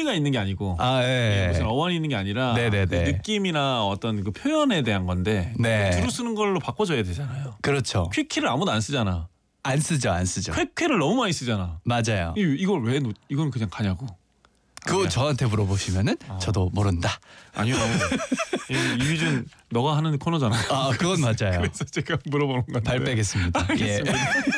의미가 있는 게 아니고 무슨 어원이 있는 게 아니라 그 느낌이나 어떤 그 표현에 대한 건데 두루 쓰는 걸로 바꿔줘야 되잖아요. 그렇죠. 퀴퀴를 아무도 안 쓰잖아. 안 쓰죠. 쾌쾌를 너무 많이 쓰잖아. 맞아요. 이걸 왜 이건 그냥 가냐고. 그거 저한테 물어보시면은 저도 모른다. 아니요. 이휘준 너가 하는 코너잖아요. 그건 맞아요. 그래서 제가 물어보는 건데. 발 빼겠습니다. 알겠습니다.